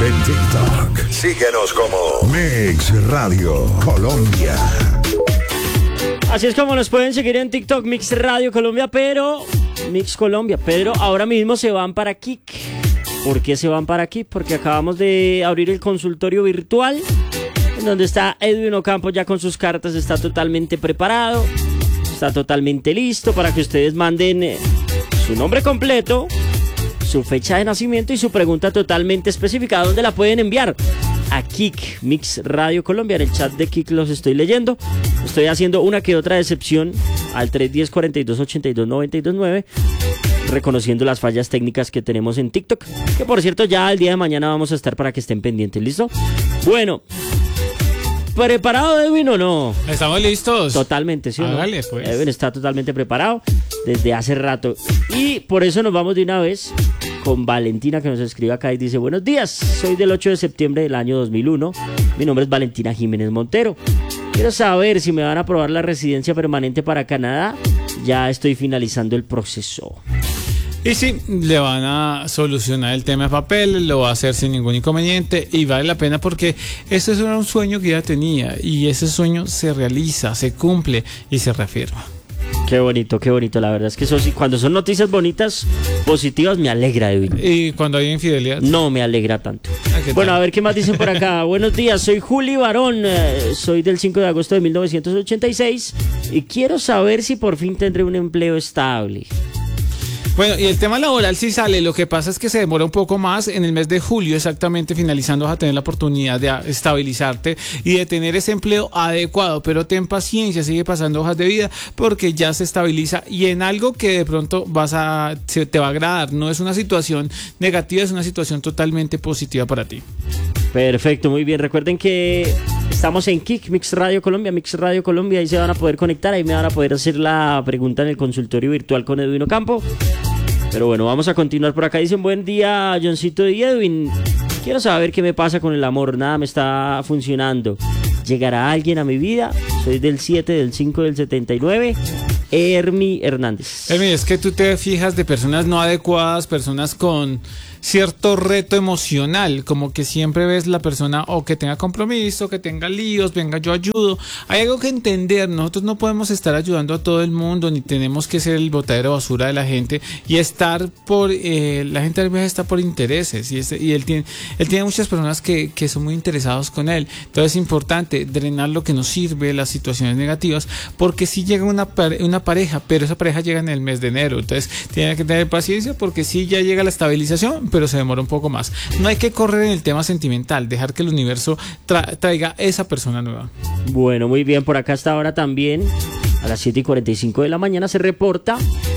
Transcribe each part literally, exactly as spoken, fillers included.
En TikTok, síguenos como Mix Radio Colombia. Así es como nos pueden seguir en TikTok, Mix Radio Colombia, pero... Mix Colombia, pero ahora mismo se van para Kik. ¿Por qué se van para Kik? Porque acabamos de abrir el consultorio virtual, en donde está Edwin Ocampo ya con sus cartas, está totalmente preparado, está totalmente listo para que ustedes manden eh, su nombre completo, su fecha de nacimiento y su pregunta totalmente específica. ¿A dónde la pueden enviar? A Kik, Mix Radio Colombia. En el chat de Kik los estoy leyendo. Estoy haciendo una que otra excepción al tres uno cero, cuatro dos, ocho dos, nueve dos nueve, reconociendo las fallas técnicas que tenemos en TikTok, que por cierto ya el día de mañana vamos a estar para que estén pendientes. ¿Listo? Bueno, ¿preparado, Edwin, o no? Estamos listos. Totalmente, ¿sí o no? Hágale, pues. Edwin está totalmente preparado desde hace rato. Y por eso nos vamos de una vez con Valentina, que nos escribe acá y dice: buenos días, soy del ocho de septiembre del año dos mil uno. Mi nombre es Valentina Jiménez Montero. Quiero saber si me van a aprobar la residencia permanente para Canadá. Ya estoy finalizando el proceso. Y sí, le van a solucionar el tema de papel, lo va a hacer sin ningún inconveniente y vale la pena porque ese era un sueño que ella tenía y ese sueño se realiza, se cumple y se reafirma. Qué bonito, qué bonito, la verdad es que eso sí, cuando son noticias bonitas, positivas, me alegra, Edwin. ¿Y cuando hay infidelidad? No me alegra tanto. Ah, bueno, a ver qué más dicen por acá. Buenos días, soy Juli Barón, eh, soy del cinco de agosto de mil novecientos ochenta y seis y quiero saber si por fin tendré un empleo estable. Bueno, y el tema laboral sí sale, lo que pasa es que se demora un poco más. En el mes de julio exactamente finalizando vas a tener la oportunidad de estabilizarte y de tener ese empleo adecuado, pero ten paciencia, sigue pasando hojas de vida porque ya se estabiliza y en algo que de pronto vas a, se te va a agradar. No es una situación negativa, es una situación totalmente positiva para ti. Perfecto, muy bien. Recuerden que estamos en Kik, Mix Radio Colombia, Mix Radio Colombia, ahí se van a poder conectar, ahí me van a poder hacer la pregunta en el consultorio virtual con Edwin Ocampo. Pero bueno, vamos a continuar por acá. Dicen: buen día, Johncito y Edwin. Quiero saber qué me pasa con el amor, nada me está funcionando. ¿Llegará alguien a mi vida? Soy del siete del cinco del setenta y nueve. Hermi Hernández. Hermi, es que tú te fijas de personas no adecuadas, personas con cierto reto emocional, como que siempre ves la persona o que tenga compromiso, que tenga líos, venga yo ayudo. Hay algo que entender, nosotros no podemos estar ayudando a todo el mundo, ni tenemos que ser el botadero de basura de la gente y estar por, eh, la gente a veces está por intereses y, este, y él tiene él tiene muchas personas que, que son muy interesados con él. Entonces es importante drenar lo que nos sirve, las situaciones negativas, porque si llega una, una pareja, pero esa pareja llega en el mes de enero, entonces tiene que tener paciencia porque sí ya llega la estabilización, pero se demora un poco más. No hay que correr en el tema sentimental, dejar que el universo tra- traiga esa persona nueva. Bueno, muy bien, por acá hasta ahora también, a las siete y cuarenta y cinco de la mañana se reporta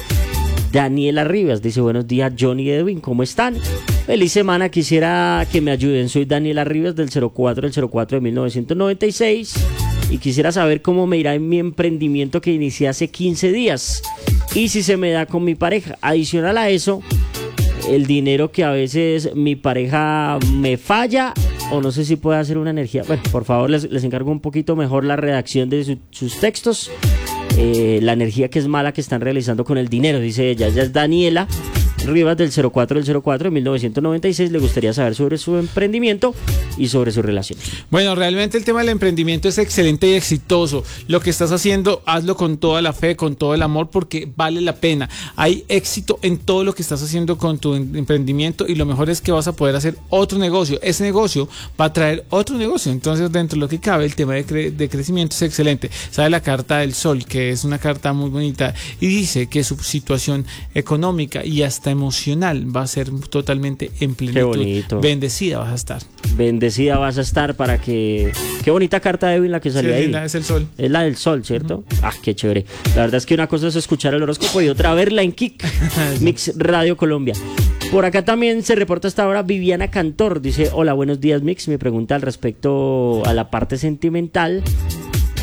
Daniela Rivas, dice: buenos días, Johnny y Edwin, ¿cómo están? Feliz semana, quisiera que me ayuden, soy Daniela Rivas del cero cuatro del cero cuatro de mil novecientos noventa y seis y quisiera saber cómo me irá en mi emprendimiento que inicié hace quince días y si se me da con mi pareja. Adicional a eso, el dinero que a veces mi pareja me falla, o no sé si puede hacer una energía. Bueno, por favor, les, les encargo un poquito mejor la redacción de su, sus textos. Eh, la energía que es mala que están realizando con el dinero, dice ella. Ella es Daniela Rivas del cero cuatro del cero cuatro de mil novecientos noventa y seis. Le gustaría saber sobre su emprendimiento y sobre su relación. Bueno, realmente el tema del emprendimiento es excelente y exitoso. Lo que estás haciendo, hazlo con toda la fe, con todo el amor, porque vale la pena. Hay éxito en todo lo que estás haciendo con tu emprendimiento y lo mejor es que vas a poder hacer otro negocio. Ese negocio va a traer otro negocio. Entonces, dentro de lo que cabe, el tema de, cre- de crecimiento es excelente. Sale la carta del sol, que es una carta muy bonita y dice que su situación económica y hasta emocional va a ser totalmente en plenitud. Qué bonito. Bendecida vas a estar. Bendecida vas a estar para que... Qué bonita carta de Edwin la que salió sí, ahí. La, es el sol. Es la del sol, ¿cierto? Uh-huh. Ah, qué chévere. La verdad es que una cosa es escuchar el horóscopo y otra verla en Kik, Mix Radio Colombia. Por acá también se reporta hasta ahora Viviana Cantor. Dice: hola, buenos días, Mix. Mi pregunta al respecto a la parte sentimental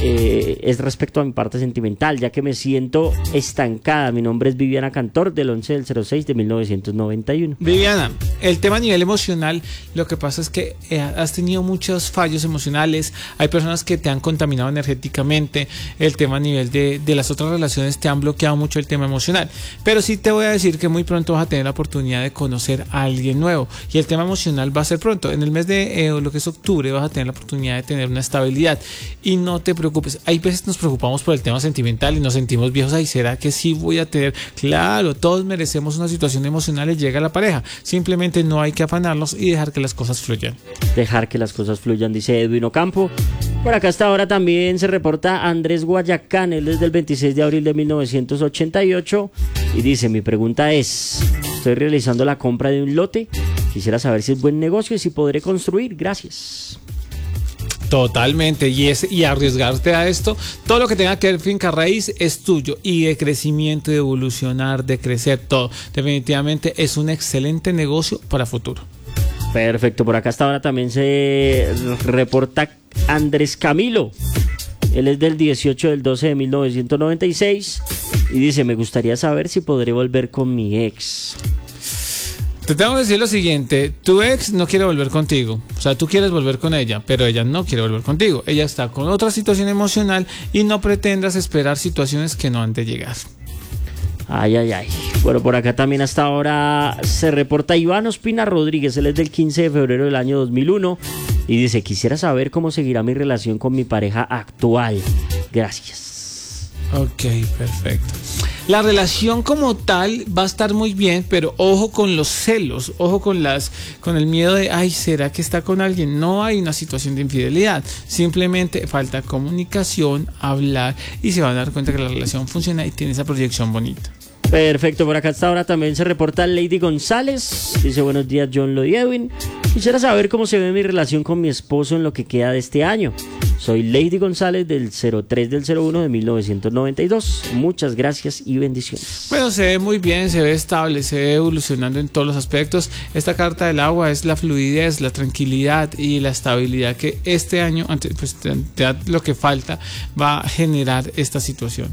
eh, es respecto a mi parte sentimental, ya que me siento estancada. Mi nombre es Viviana Cantor, del once del cero seis de mil novecientos noventa y uno. Viviana, el tema a nivel emocional, lo que pasa es que eh, has tenido muchos fallos emocionales, hay personas que te han contaminado energéticamente, el tema a nivel de, de las otras relaciones te han bloqueado mucho el tema emocional, pero sí te voy a decir que muy pronto vas a tener la oportunidad de conocer a alguien nuevo, y el tema emocional va a ser pronto, en el mes de eh, lo que es octubre vas a tener la oportunidad de tener una estabilidad, y no te preocupes, hay veces nos preocupamos por el tema sentimental y nos sentimos viejos, ay, ¿será que sí voy a tener? Claro, todos merecemos una situación emocional y llega a la pareja, simplemente no hay que afanarnos y dejar que las cosas fluyan. Dejar que las cosas fluyan, dice Edwin Ocampo. Por acá hasta ahora también se reporta Andrés Guayacán, él desde el veintiséis de abril de mil novecientos ochenta y ocho, y dice, mi pregunta es, estoy realizando la compra de un lote, quisiera saber si es buen negocio y si podré construir, gracias. Totalmente, y, es, y arriesgarte a esto, todo lo que tenga que ver finca raíz es tuyo, y de crecimiento, de evolucionar, de crecer, todo, definitivamente es un excelente negocio para futuro. Perfecto, por acá hasta ahora también se reporta Andrés Camilo, él es del dieciocho del doce de mil novecientos noventa y seis, y dice, me gustaría saber si podré volver con mi ex. Te tengo que decir lo siguiente, tu ex no quiere volver contigo, o sea, tú quieres volver con ella, pero ella no quiere volver contigo, ella está con otra situación emocional y no pretendas esperar situaciones que no han de llegar. Ay, ay, ay. Bueno, por acá también hasta ahora se reporta Iván Ospina Rodríguez, él es del quince de febrero del año dos mil uno y dice, quisiera saber cómo seguirá mi relación con mi pareja actual. Gracias. Ok, perfecto. La relación como tal va a estar muy bien, pero ojo con los celos, ojo con las, con el miedo de, ay, ¿será que está con alguien? No hay una situación de infidelidad, simplemente falta comunicación, hablar, y se van a dar cuenta que la relación funciona y tiene esa proyección bonita. Perfecto, por acá hasta ahora también se reporta Lady González, dice, buenos días John Lo y Edwin, quisiera saber cómo se ve mi relación con mi esposo en lo que queda de este año. Soy Lady González del cero tres del cero uno de mil novecientos noventa y dos. Muchas gracias y bendiciones. Bueno, se ve muy bien, se ve estable, se ve evolucionando en todos los aspectos. Esta carta del agua es la fluidez, la tranquilidad y la estabilidad que este año, pues lo que falta, va a generar esta situación.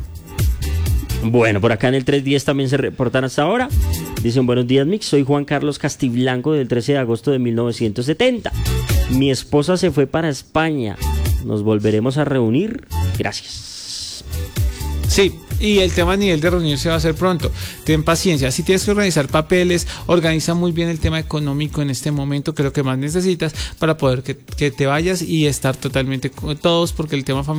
Bueno, por acá en el trescientos diez también se reportan hasta ahora. Dicen, buenos días Mix, soy Juan Carlos Castiblanco del trece de agosto de mil novecientos setenta. Mi esposa se fue para España. ¿Nos volveremos a reunir? Gracias. Sí, y el tema a nivel de reunirse va a ser pronto. Ten paciencia. Si tienes que organizar papeles, organiza muy bien el tema económico en este momento, que es lo que más necesitas para poder que, que te vayas y estar totalmente con todos, porque el tema familiar